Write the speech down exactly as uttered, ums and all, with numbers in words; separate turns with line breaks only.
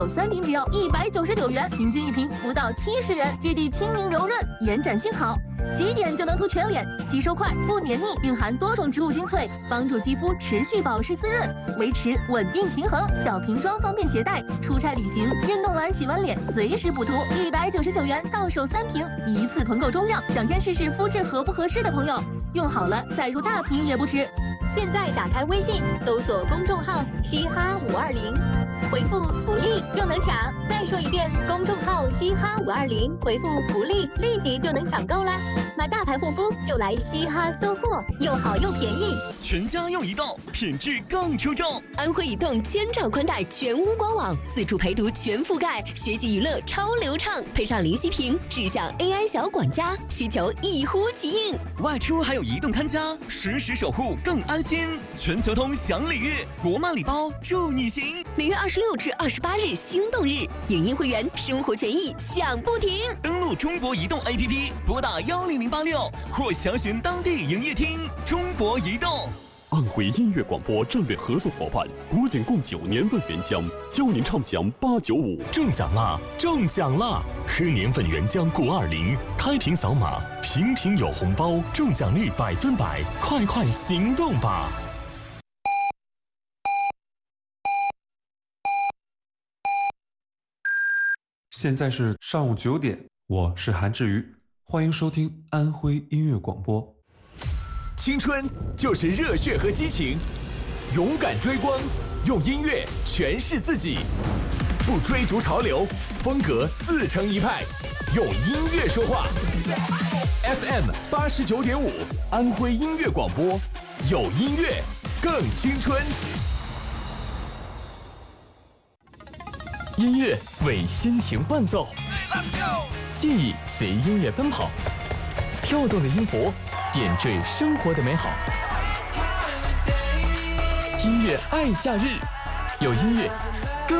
三瓶只要一百九十九元，平均一瓶不到七十元，质地轻盈柔润，延展性好，挤点就能涂全脸，吸收快，不黏腻，蕴含多种植物精粹，帮助肌肤持续保湿滋润，维持稳定平衡。小瓶装方便携带，出差旅行、运动完洗完脸随时补涂。一百九十九元到手三瓶，一次囤购中量。想先试试肤质合不合适的朋友，用好了再入大瓶也不迟。
现在打开微信，搜索公众号“嘻哈五二零”，回复“福利”就能抢。再说一遍，公众号“嘻哈五二零”，回复“福利”，立即就能抢购啦！买大牌护肤就来嘻哈搜货，又好又便宜。
全家用移动，品质更出众。
安徽移动千兆宽带全屋官网，自主陪读全覆盖，学习娱乐超流畅，配上灵犀屏，智享 A I 小管家，需求一呼即应。
外出还有移动看家，实时守护更安心。全球通享礼遇，国漫礼包助你行。
每月二十六至二十八日心动日，影音会员生活权益享不停。
登录中国移动 A P P， 拨打幺零零八六或详询当地营业厅。中国移动。
安徽音乐广播战略合作伙伴国景共九年份原浆，邀您畅享八九五
中奖啦！中奖啦！喝年份原浆过二零，开瓶扫码，瓶瓶有红包，中奖率百分百，快快行动吧！
现在是上午九点，我是韩志宇，欢迎收听安徽音乐广播。
青春就是热血和激情，勇敢追光，用音乐诠释自己，不追逐潮流，风格自成一派，用音乐说话。F M 八十九点五，安徽音乐广播，有音乐更青春。
音乐为心情伴奏，记忆随音乐奔跑，跳动的音符点缀生活的美好。音乐爱假日，有音乐